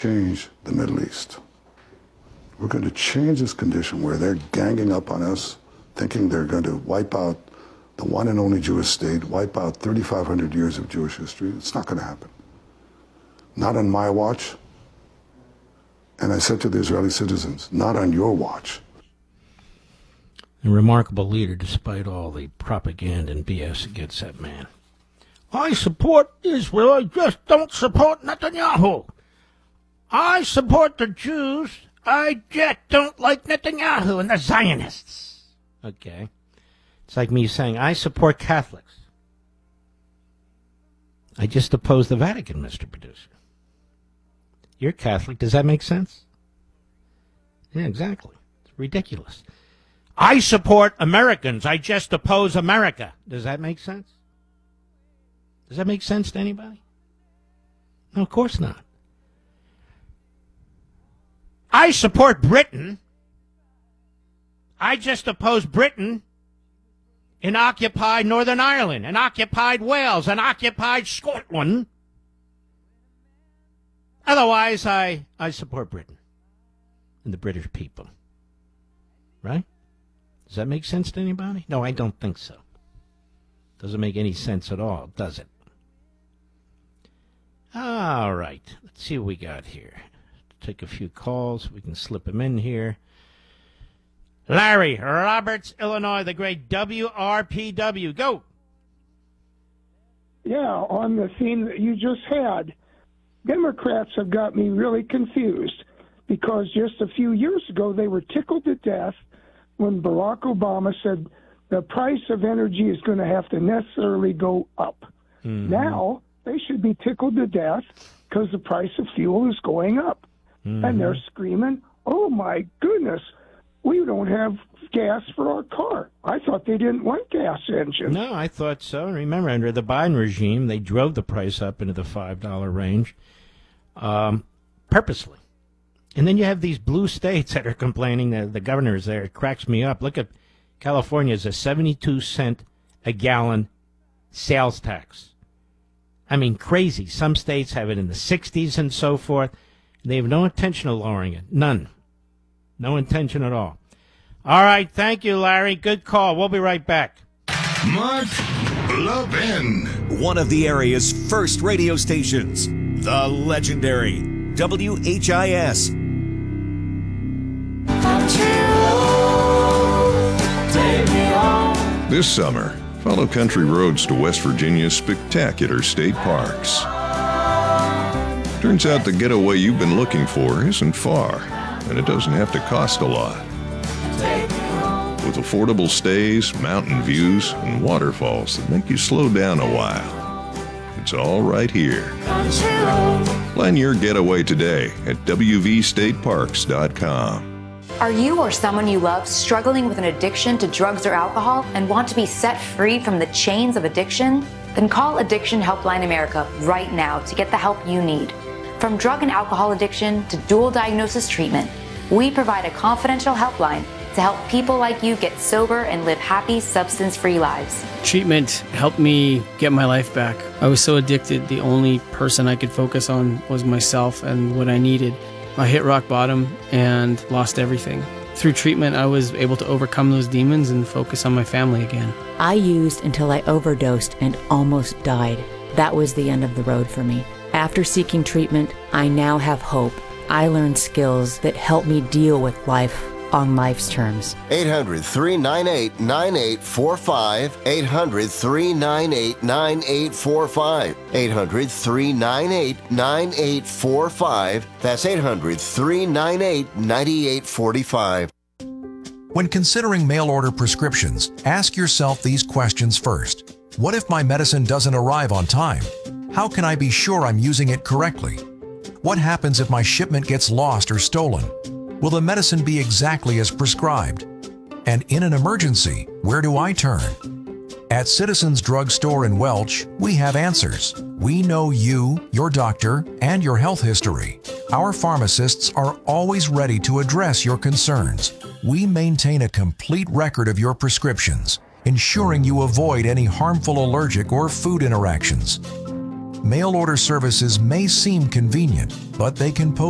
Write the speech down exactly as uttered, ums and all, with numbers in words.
change the Middle East. We're going to change this condition where they're ganging up on us, thinking they're going to wipe out the one and only Jewish state, wipe out thirty-five hundred years of Jewish history. It's not going to happen. Not on my watch. And I said to the Israeli citizens, not on your watch. A remarkable leader, despite all the propaganda and B S against that man. I support Israel, I just don't support Netanyahu. I support the Jews, I just don't like Netanyahu and the Zionists. Okay. It's like me saying, I support Catholics. I just oppose the Vatican, Mister Producer. You're Catholic. Does that make sense? Yeah, exactly. It's ridiculous. I support Americans. I just oppose America. Does that make sense? Does that make sense to anybody? No, of course not. I support Britain. I just oppose Britain in occupied Northern Ireland, and occupied Wales, and occupied Scotland. Otherwise, I, I support Britain and the British people. Right? Does that make sense to anybody? No, I don't think so. Doesn't make any sense at all, does it? All right. Let's see what we got here. Take a few calls. We can slip them in here. Larry, Roberts, Illinois, the great W R P W. Go. Yeah, on the theme that you just had, Democrats have got me really confused because just a few years ago they were tickled to death when Barack Obama said the price of energy is going to have to necessarily go up. Mm-hmm. Now they should be tickled to death because the price of fuel is going up. Mm-hmm. And they're screaming, oh, my goodness, we don't have gas for our car. I thought they didn't want gas engines. No, I thought so. Remember, under the Biden regime, they drove the price up into the five dollar range um, purposely. And then you have these blue states that are complaining, the, the governors there. It cracks me up. Look at California's a seventy-two cent a gallon sales tax. I mean, crazy. Some states have it in the sixties and so forth. They have no intention of lowering it. None. No intention at all. All right. Thank you, Larry. Good call. We'll be right back. Mark Levin. One of the area's first radio stations. The legendary W H I S. This summer, follow country roads to West Virginia's spectacular state parks. Turns out the getaway you've been looking for isn't far, and it doesn't have to cost a lot. With affordable stays, mountain views, and waterfalls that make you slow down a while. It's all right here. Plan your getaway today at W V state parks dot com. Are you or someone you love struggling with an addiction to drugs or alcohol and want to be set free from the chains of addiction? Then call Addiction Helpline America right now to get the help you need. From drug and alcohol addiction to dual diagnosis treatment, we provide a confidential helpline to help people like you get sober and live happy, substance-free lives. Treatment helped me get my life back. I was so addicted, the only person I could focus on was myself and what I needed. I hit rock bottom and lost everything. Through treatment, I was able to overcome those demons and focus on my family again. I used until I overdosed and almost died. That was the end of the road for me. After seeking treatment, I now have hope. I learned skills that help me deal with life on life's terms. eight hundred, three nine eight, nine eight four five. eight hundred, three nine eight, nine eight four five. eight hundred, three nine eight, nine eight four five. That's eight hundred, three nine eight, nine eight four five. When considering mail-order prescriptions, ask yourself these questions first. What if my medicine doesn't arrive on time? How can I be sure I'm using it correctly? What happens if my shipment gets lost or stolen? Will the medicine be exactly as prescribed? And in an emergency, where do I turn? At Citizens Drug Store in Welch, we have answers. We know you, your doctor, and your health history. Our pharmacists are always ready to address your concerns. We maintain a complete record of your prescriptions, ensuring you avoid any harmful allergic or food interactions. Mail order services may seem convenient, but they can pose